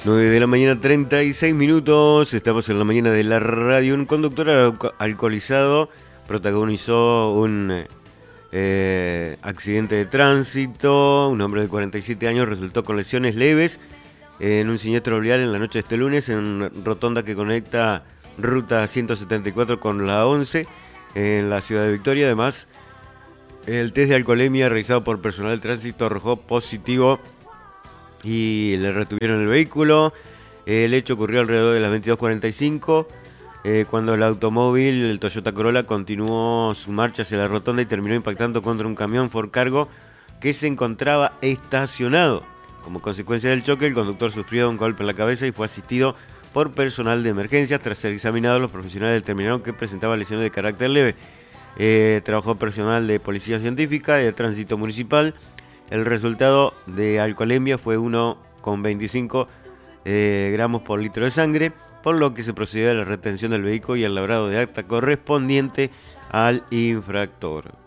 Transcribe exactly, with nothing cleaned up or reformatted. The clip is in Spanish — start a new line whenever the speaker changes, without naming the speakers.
nueve de la mañana, treinta y seis minutos. Estamos en la mañana de la radio. Un conductor alco- alcoholizado protagonizó un eh, accidente de tránsito. Un hombre de cuarenta y siete años resultó con lesiones leves en un siniestro vial en la noche de este lunes en rotonda que conecta ruta ciento setenta y cuatro con la once en la ciudad de Victoria. Además, el test de alcoholemia realizado por personal de tránsito arrojó positivo y le retuvieron el vehículo. El hecho ocurrió alrededor de las veintidós cuarenta y cinco, eh, cuando el automóvil, el Toyota Corolla, continuó su marcha hacia la rotonda y terminó impactando contra un camión Ford Cargo que se encontraba estacionado. Como consecuencia del choque, el conductor sufrió un golpe en la cabeza y fue asistido por personal de emergencias. Tras ser examinado, los profesionales determinaron que presentaba lesiones de carácter leve. Eh, trabajó personal de policía científica y de tránsito municipal. El resultado de alcoholemia fue uno coma veinticinco eh, gramos por litro de sangre, por lo que se procedió a la retención del vehículo y al labrado de acta correspondiente al infractor.